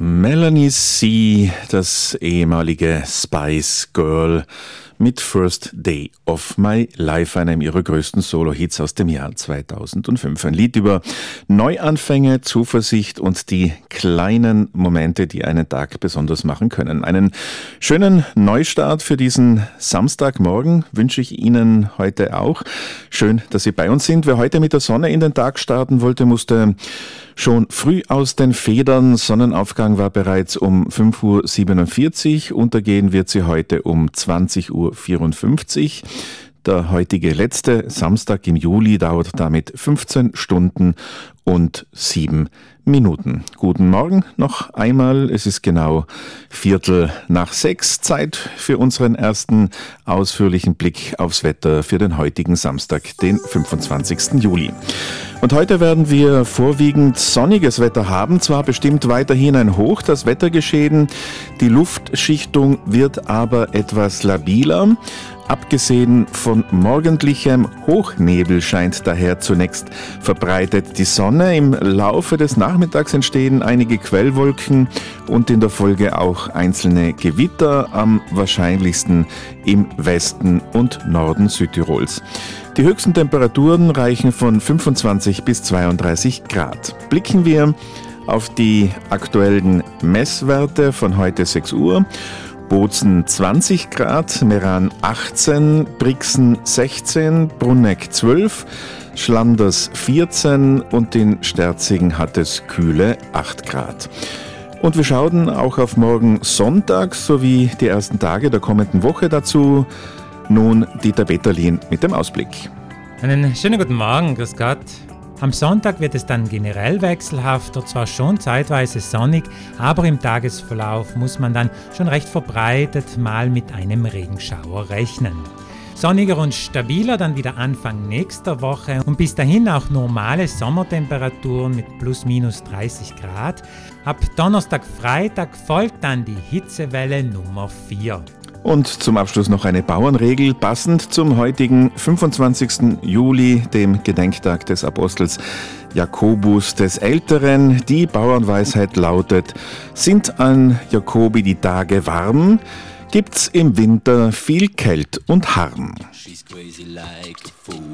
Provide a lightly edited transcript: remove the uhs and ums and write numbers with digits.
Melanie C., das ehemalige Spice Girl mit First Day of My Life, einem ihrer größten Solo-Hits aus dem Jahr 2005. Ein Lied über Neuanfänge, Zuversicht und die kleinen Momente, die einen Tag besonders machen können. Einen schönen Neustart für diesen Samstagmorgen wünsche ich Ihnen heute auch. Schön, dass Sie bei uns sind. Wer heute mit der Sonne in den Tag starten wollte, musste schon früh aus den Federn. Sonnenaufgang war bereits um 5.47 Uhr. Untergehen wird sie heute um 20.54 Uhr. Der heutige letzte Samstag im Juli dauert damit 15 Stunden und 7 Minuten. Guten Morgen noch einmal. Es ist genau 5:45. Zeit für unseren ersten ausführlichen Blick aufs Wetter für den heutigen Samstag, den 25. Juli. Und heute werden wir vorwiegend sonniges Wetter haben, zwar bestimmt weiterhin ein Hoch, das Wettergeschehen. Die Luftschichtung wird aber etwas labiler. Abgesehen von morgendlichem Hochnebel scheint daher zunächst verbreitet die Sonne. Im Laufe des Nachmittags entstehen einige Quellwolken und in der Folge auch einzelne Gewitter, am wahrscheinlichsten im Westen und Norden Südtirols. Die höchsten Temperaturen reichen von 25 bis 32 Grad. Blicken wir auf die aktuellen Messwerte von heute 6 Uhr. Bozen 20 Grad, Meran 18, Brixen 16, Bruneck 12, Schlanders 14 und in Sterzigen hat es kühle 8 Grad. Und wir schauen auch auf morgen Sonntag sowie die ersten Tage der kommenden Woche dazu. Nun Dieter Betterlin mit dem Ausblick. Einen schönen guten Morgen, grüß Gott. Am Sonntag wird es dann generell wechselhafter, zwar schon zeitweise sonnig, aber im Tagesverlauf muss man dann schon recht verbreitet mal mit einem Regenschauer rechnen. Sonniger und stabiler dann wieder Anfang nächster Woche und bis dahin auch normale Sommertemperaturen mit plus minus 30 Grad. Ab Donnerstag, Freitag folgt dann die Hitzewelle Nummer 4. Und zum Abschluss noch eine Bauernregel, passend zum heutigen 25. Juli, dem Gedenktag des Apostels Jakobus des Älteren. Die Bauernweisheit lautet: Sind an Jakobi die Tage warm, gibt's im Winter viel Kält und Harm.